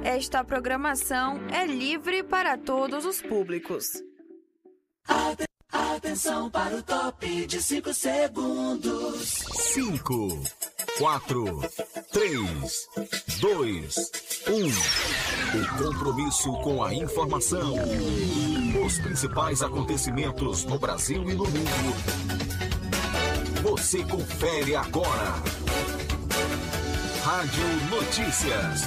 Esta programação é livre para todos os públicos. Atenção para o top de 5 segundos. 5, 4, 3, 2, 1. O compromisso com a informação. Os principais acontecimentos no Brasil e no mundo. Você confere agora. Rádio Notícias.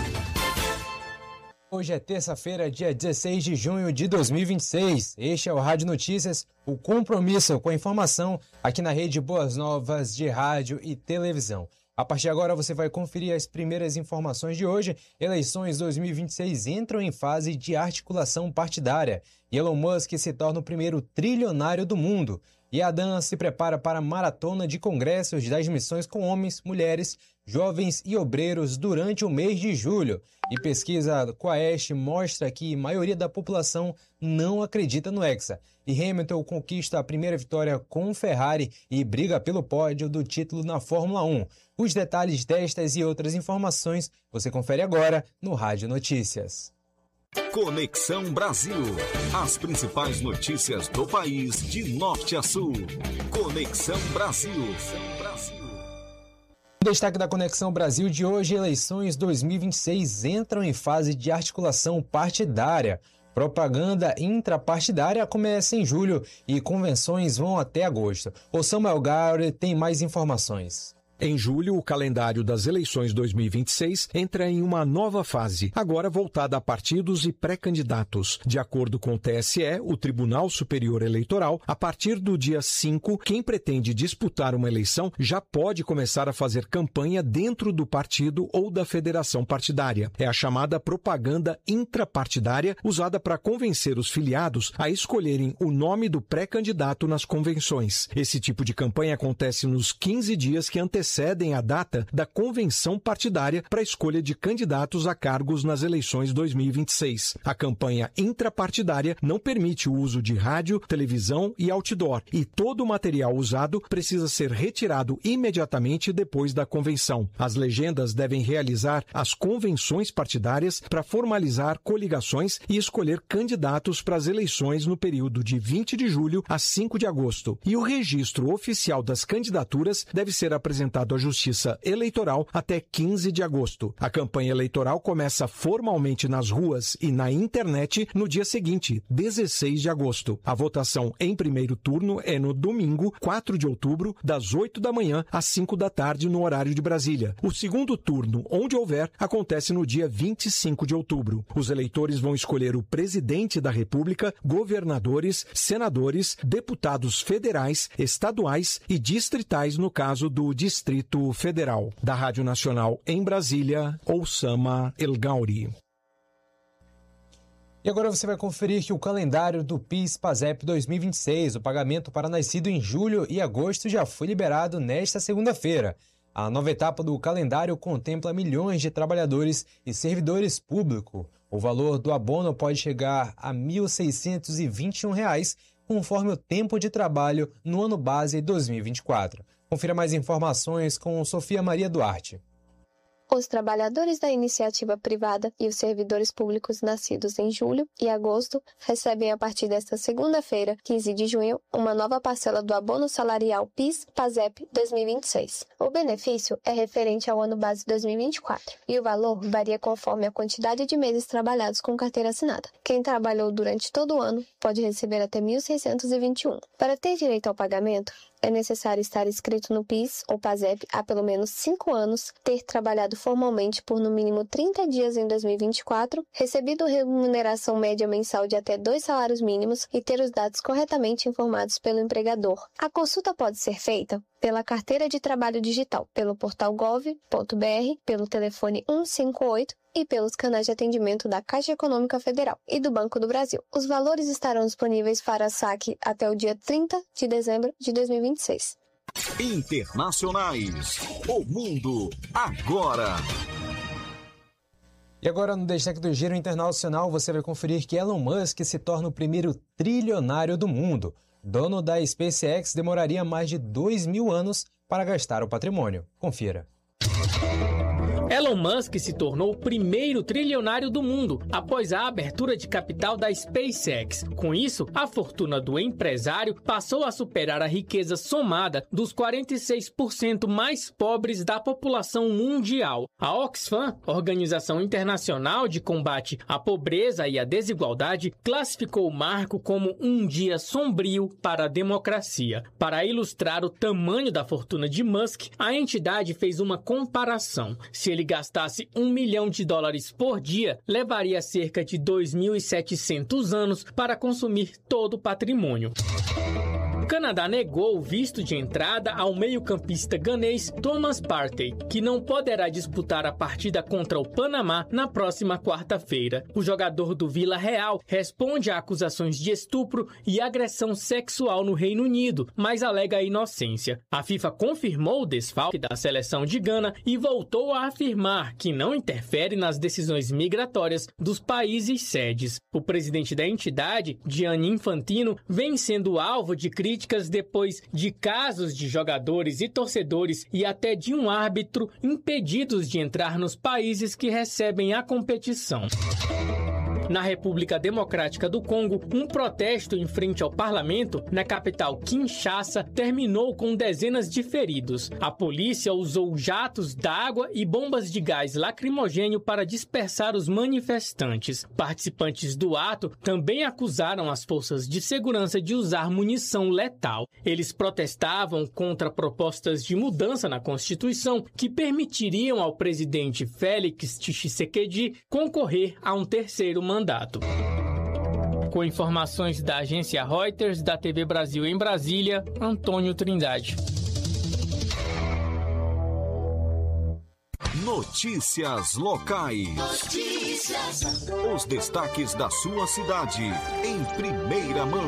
Hoje é terça-feira, dia 16 de junho de 2026. Este é o Rádio Notícias, o compromisso com a informação aqui na Rede Boas Novas de rádio e televisão. A partir de agora você vai conferir as primeiras informações de hoje. Eleições 2026 entram em fase de articulação partidária. Elon Musk se torna o primeiro trilionário do mundo. E a ADAN se prepara para a maratona de congressos das missões com homens, mulheres, jovens e obreiros durante o mês de julho. E pesquisa Quaest mostra que a maioria da população não acredita no Hexa. E Hamilton conquista a primeira vitória com Ferrari e briga pelo pódio do título na Fórmula 1. Os detalhes destas e outras informações você confere agora no Rádio Notícias. Conexão Brasil. As principais notícias do país de norte a sul. Conexão Brasil. O destaque da Conexão Brasil de hoje: eleições 2026 entram em fase de articulação partidária. Propaganda intrapartidária começa em julho e convenções vão até agosto. O Samuel Gauri tem mais informações. Em julho, o calendário das eleições 2026 entra em uma nova fase, agora voltada a partidos e pré-candidatos. De acordo com o TSE, o Tribunal Superior Eleitoral, a partir do dia 5, quem pretende disputar uma eleição já pode começar a fazer campanha dentro do partido ou da federação partidária. É a chamada propaganda intrapartidária, usada para convencer os filiados a escolherem o nome do pré-candidato nas convenções. Esse tipo de campanha acontece nos 15 dias que antecedem a data da convenção partidária para a escolha de candidatos a cargos nas eleições 2026. A campanha intrapartidária não permite o uso de rádio, televisão e outdoor, e todo o material usado precisa ser retirado imediatamente depois da convenção. As legendas devem realizar as convenções partidárias para formalizar coligações e escolher candidatos para as eleições no período de 20 de julho a 5 de agosto. E o registro oficial das candidaturas deve ser apresentado à Justiça Eleitoral até 15 de agosto. A campanha eleitoral começa formalmente nas ruas e na internet no dia seguinte, 16 de agosto. A votação em primeiro turno é no domingo, 4 de outubro, das 8 da manhã às 5 da tarde no horário de Brasília. O segundo turno, onde houver, acontece no dia 25 de outubro. Os eleitores vão escolher o presidente da República, governadores, senadores, deputados federais, estaduais e distritais no caso do Distrito Federal. Da Rádio Nacional em Brasília, Osama El Gauri. E agora você vai conferir que o calendário do PIS/PASEP 2026, o pagamento para nascido em julho e agosto, já foi liberado nesta segunda-feira. A nova etapa do calendário contempla milhões de trabalhadores e servidores públicos. O valor do abono pode chegar a R$ 1.621, conforme o tempo de trabalho no ano base 2024. Confira mais informações com Sofia Maria Duarte. Os trabalhadores da iniciativa privada e os servidores públicos nascidos em julho e agosto recebem a partir desta segunda-feira, 15 de junho, uma nova parcela do abono salarial PIS/PASEP 2026. O benefício é referente ao ano base 2024 e o valor varia conforme a quantidade de meses trabalhados com carteira assinada. Quem trabalhou durante todo o ano pode receber até 1.621. Para ter direito ao pagamento, é necessário estar inscrito no PIS ou PASEP há pelo menos 5 anos, ter trabalhado formalmente por no mínimo 30 dias em 2024, recebido remuneração média mensal de até 2 salários mínimos e ter os dados corretamente informados pelo empregador. A consulta pode ser feita pela Carteira de Trabalho Digital, pelo portal gov.br, pelo telefone 158 e pelos canais de atendimento da Caixa Econômica Federal e do Banco do Brasil. Os valores estarão disponíveis para saque até o dia 30 de dezembro de 2026. Internacionais. O mundo agora. E agora, no destaque do Giro Internacional, você vai conferir que Elon Musk se torna o primeiro trilionário do mundo. Dono da SpaceX demoraria mais de 2.000 anos para gastar o patrimônio. Confira. Elon Musk se tornou o primeiro trilionário do mundo após a abertura de capital da SpaceX. Com isso, a fortuna do empresário passou a superar a riqueza somada dos 46% mais pobres da população mundial. A Oxfam, Organização Internacional de Combate à Pobreza e à Desigualdade, classificou o marco como um dia sombrio para a democracia. Para ilustrar o tamanho da fortuna de Musk, a entidade fez uma comparação. Se ele gastasse $1 milhão por dia, levaria cerca de 2.700 anos para consumir todo o patrimônio. O Canadá negou o visto de entrada ao meio-campista ganês Thomas Partey, que não poderá disputar a partida contra o Panamá na próxima quarta-feira. O jogador do Vila Real responde a acusações de estupro e agressão sexual no Reino Unido, mas alega a inocência. A FIFA confirmou o desfalque da seleção de Gana e voltou a afirmar que não interfere nas decisões migratórias dos países sedes. O presidente da entidade, Gianni Infantino, vem sendo alvo de críticas depois de casos de jogadores e torcedores e até de um árbitro impedidos de entrar nos países que recebem a competição. Na República Democrática do Congo, um protesto em frente ao parlamento, na capital Kinshasa, terminou com dezenas de feridos. A polícia usou jatos d'água e bombas de gás lacrimogênio para dispersar os manifestantes. Participantes do ato também acusaram as forças de segurança de usar munição letal. Eles protestavam contra propostas de mudança na Constituição que permitiriam ao presidente Félix Tshisekedi concorrer a um terceiro mandato. Com informações da agência Reuters, da TV Brasil em Brasília, Antônio Trindade. Notícias locais. Os destaques da sua cidade, em primeira mão.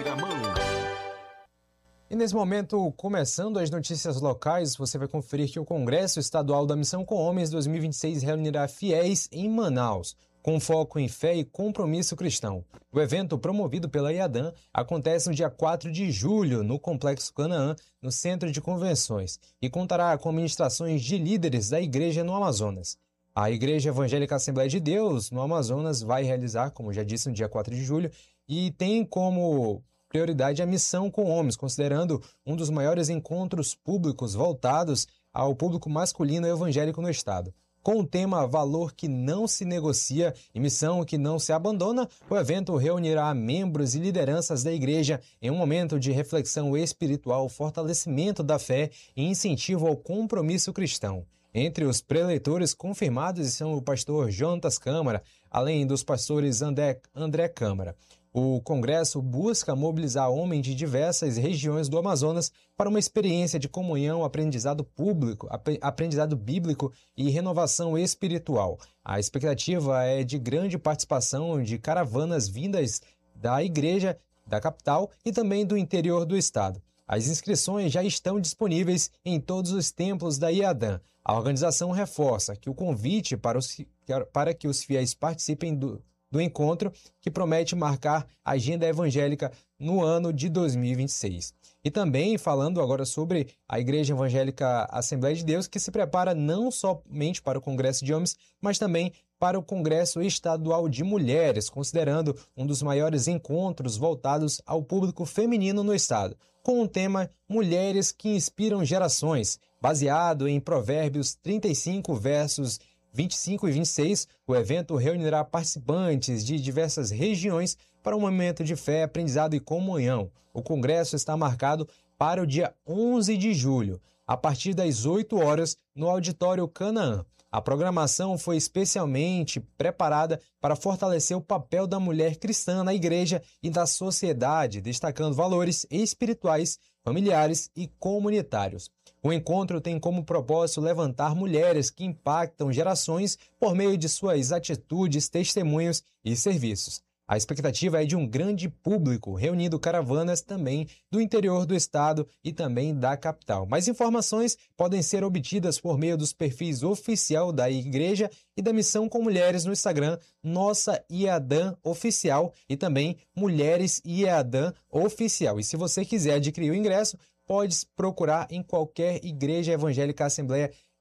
E nesse momento, começando as notícias locais, você vai conferir que o Congresso Estadual da Missão com Homens 2026 reunirá fiéis em Manaus, com foco em fé e compromisso cristão. O evento, promovido pela IADAM, acontece no dia 4 de julho, no Complexo Canaã, no Centro de Convenções, e contará com ministrações de líderes da Igreja no Amazonas. A Igreja Evangélica Assembleia de Deus, no Amazonas, vai realizar, como já disse, no dia 4 de julho, e tem como prioridade a missão com homens, considerando um dos maiores encontros públicos voltados ao público masculino evangélico no estado. Com o tema Valor que não se negocia e missão que não se abandona, o evento reunirá membros e lideranças da igreja em um momento de reflexão espiritual, fortalecimento da fé e incentivo ao compromisso cristão. Entre os preletores confirmados são o pastor Jonatas Câmara, além dos pastores André Câmara. O Congresso busca mobilizar homens de diversas regiões do Amazonas para uma experiência de comunhão, aprendizado bíblico e renovação espiritual. A expectativa é de grande participação de caravanas vindas da igreja da capital e também do interior do estado. As inscrições já estão disponíveis em todos os templos da IADAM. A organização reforça que o convite para que os fiéis participem do encontro, que promete marcar a agenda evangélica no ano de 2026. E também falando agora sobre a Igreja Evangélica Assembleia de Deus, que se prepara não somente para o Congresso de Homens, mas também para o Congresso Estadual de Mulheres, considerando um dos maiores encontros voltados ao público feminino no estado, com o tema Mulheres que Inspiram Gerações, baseado em Provérbios 35, versos 25 e 26, o evento reunirá participantes de diversas regiões para um momento de fé, aprendizado e comunhão. O congresso está marcado para o dia 11 de julho, a partir das 8 horas, no Auditório Canaã. A programação foi especialmente preparada para fortalecer o papel da mulher cristã na igreja e da sociedade, destacando valores espirituais, familiares e comunitários. O encontro tem como propósito levantar mulheres que impactam gerações por meio de suas atitudes, testemunhos e serviços. A expectativa é de um grande público, reunindo caravanas também do interior do estado e também da capital. Mais informações podem ser obtidas por meio dos perfis oficial da Igreja e da Missão com Mulheres no Instagram, Nossa IADAM Oficial, e também Mulheres IADAM Oficial. E se você quiser adquirir o ingresso, pode procurar em qualquer Igreja Evangélica Assembleia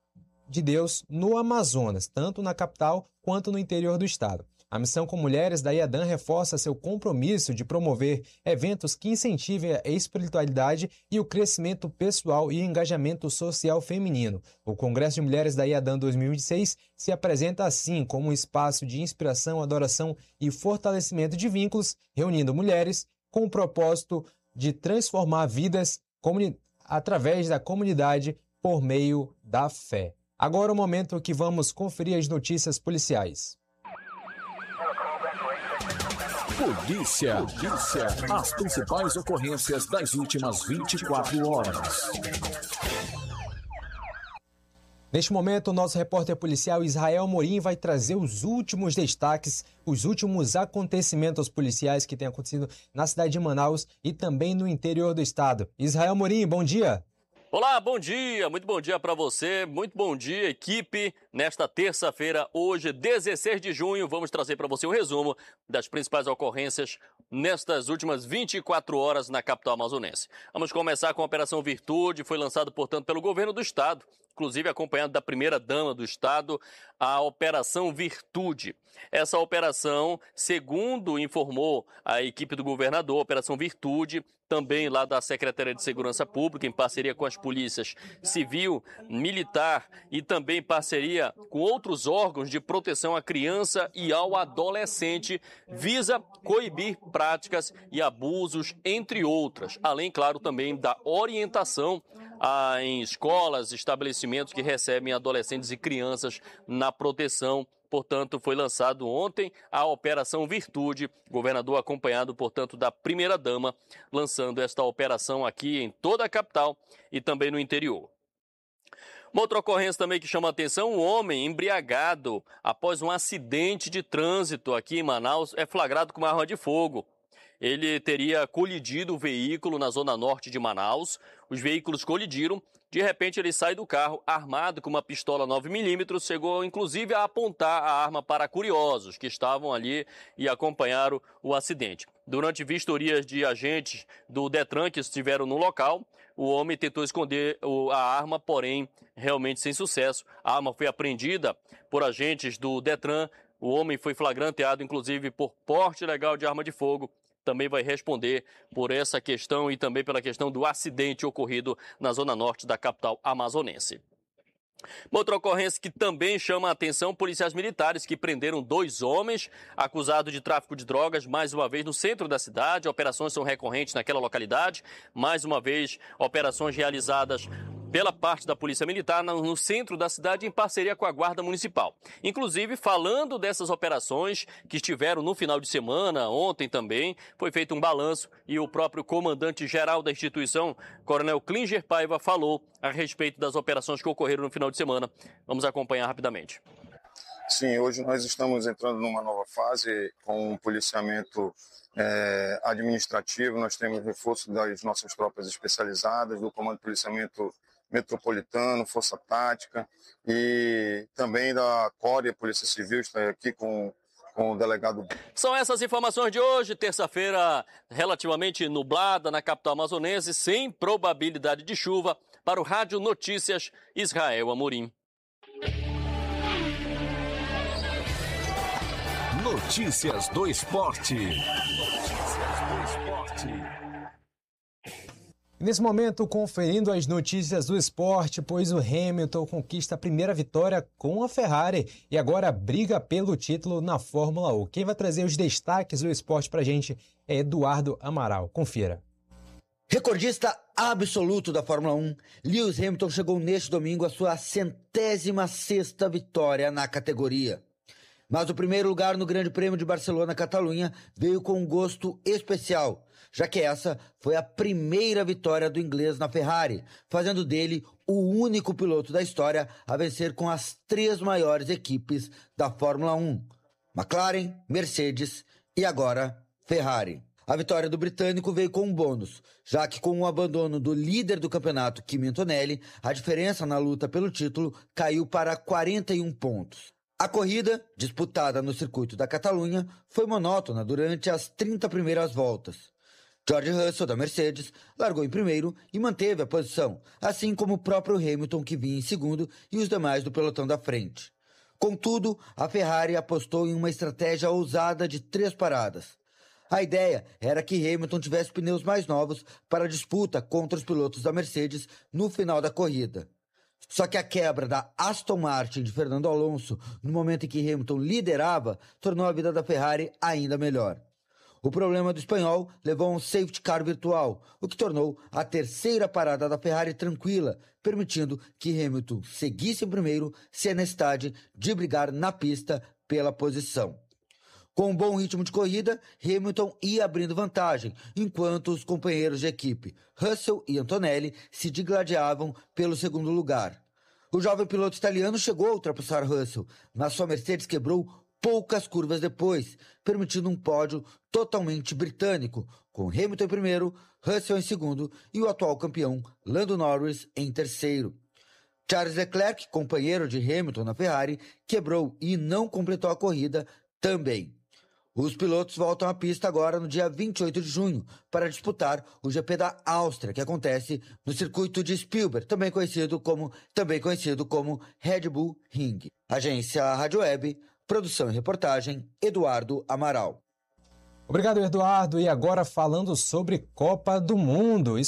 de Deus no Amazonas, tanto na capital quanto no interior do estado. A missão com mulheres da IADAN reforça seu compromisso de promover eventos que incentivem a espiritualidade e o crescimento pessoal e engajamento social feminino. O Congresso de Mulheres da IADAN 2026 se apresenta assim como um espaço de inspiração, adoração e fortalecimento de vínculos, reunindo mulheres com o propósito de transformar vidas através da comunidade por meio da fé. Agora é o momento que vamos conferir as notícias policiais. Polícia. As principais ocorrências das últimas 24 horas. Neste momento, o nosso repórter policial Israel Amorim vai trazer os últimos destaques, os últimos acontecimentos policiais que têm acontecido na cidade de Manaus e também no interior do estado. Israel Amorim, bom dia! Olá, bom dia, muito bom dia para você, muito bom dia, equipe. Nesta terça-feira, hoje, 16 de junho, vamos trazer para você um resumo das principais ocorrências nestas últimas 24 horas na capital amazonense. Vamos começar com a Operação Virtude, foi lançado, portanto, pelo governo do estado, inclusive acompanhado da primeira-dama do estado, a Operação Virtude. Essa operação, segundo informou a equipe do governador, Operação Virtude, também lá da Secretaria de Segurança Pública, em parceria com as polícias civil, militar e também parceria com outros órgãos de proteção à criança e ao adolescente, visa coibir práticas e abusos, entre outras. Além, claro, também da orientação em escolas, estabelecimentos que recebem adolescentes e crianças na proteção. Portanto, foi lançado ontem a Operação Virtude, governador acompanhado, portanto, da primeira-dama, lançando esta operação aqui em toda a capital e também no interior. Uma outra ocorrência também que chama a atenção, um homem embriagado após um acidente de trânsito aqui em Manaus é flagrado com uma arma de fogo. Ele teria colidido o veículo na zona norte de Manaus, os veículos colidiram. De repente, ele sai do carro armado com uma pistola 9mm, chegou inclusive a apontar a arma para curiosos que estavam ali e acompanharam o acidente. Durante vistorias de agentes do Detran que estiveram no local, o homem tentou esconder a arma, porém, realmente sem sucesso. A arma foi apreendida por agentes do Detran, o homem foi flagranteado, inclusive, por porte ilegal de arma de fogo. Também vai responder por essa questão e também pela questão do acidente ocorrido na zona norte da capital amazonense. Uma outra ocorrência que também chama a atenção, policiais militares que prenderam 2 homens acusados de tráfico de drogas, mais uma vez no centro da cidade. Operações são recorrentes naquela localidade, mais uma vez operações realizadas pela parte da Polícia Militar no centro da cidade em parceria com a Guarda Municipal. Inclusive, falando dessas operações que estiveram no final de semana, ontem também, foi feito um balanço e o próprio comandante-geral da instituição, Coronel Klinger Paiva, falou a respeito das operações que ocorreram no final de semana. Vamos acompanhar rapidamente. Sim, hoje nós estamos entrando numa nova fase com um policiamento administrativo. Nós temos reforço das nossas tropas especializadas, do Comando de Policiamento Metropolitano, Força Tática e também da CORE, Polícia Civil, está aqui com o delegado. São essas informações de hoje, terça-feira relativamente nublada na capital amazonense, sem probabilidade de chuva. Para o Rádio Notícias, Israel Amorim. Notícias do Esporte. Nesse momento, conferindo as notícias do esporte, pois o Hamilton conquista a primeira vitória com a Ferrari e agora briga pelo título na Fórmula 1. Quem vai trazer os destaques do esporte pra gente é Eduardo Amaral. Confira. Recordista absoluto da Fórmula 1, Lewis Hamilton chegou neste domingo à sua 106ª vitória na categoria. Mas o primeiro lugar no Grande Prêmio de Barcelona-Catalunha veio com um gosto especial, já que essa foi a primeira vitória do inglês na Ferrari, fazendo dele o único piloto da história a vencer com as 3 maiores equipes da Fórmula 1, McLaren, Mercedes e agora Ferrari. A vitória do britânico veio com um bônus, já que com o abandono do líder do campeonato, Kimi Antonelli, a diferença na luta pelo título caiu para 41 pontos. A corrida, disputada no circuito da Catalunha, foi monótona durante as 30 primeiras voltas. George Russell, da Mercedes, largou em primeiro e manteve a posição, assim como o próprio Hamilton, que vinha em segundo, e os demais do pelotão da frente. Contudo, a Ferrari apostou em uma estratégia ousada de 3 paradas. A ideia era que Hamilton tivesse pneus mais novos para a disputa contra os pilotos da Mercedes no final da corrida. Só que a quebra da Aston Martin de Fernando Alonso, no momento em que Hamilton liderava, tornou a vida da Ferrari ainda melhor. O problema do espanhol levou a um safety car virtual, o que tornou a terceira parada da Ferrari tranquila, permitindo que Hamilton seguisse em primeiro sem a necessidade de brigar na pista pela posição. Com um bom ritmo de corrida, Hamilton ia abrindo vantagem, enquanto os companheiros de equipe, Russell e Antonelli, se digladiavam pelo segundo lugar. O jovem piloto italiano chegou a ultrapassar Russell, mas sua Mercedes quebrou poucas curvas depois, permitindo um pódio totalmente britânico, com Hamilton em primeiro, Russell em segundo e o atual campeão Lando Norris em terceiro. Charles Leclerc, companheiro de Hamilton na Ferrari, quebrou e não completou a corrida também. Os pilotos voltam à pista agora no dia 28 de junho para disputar o GP da Áustria, que acontece no circuito de Spielberg, também conhecido como Red Bull Ring. Agência Rádio Web, produção e reportagem, Eduardo Amaral. Obrigado, Eduardo. E agora falando sobre Copa do Mundo.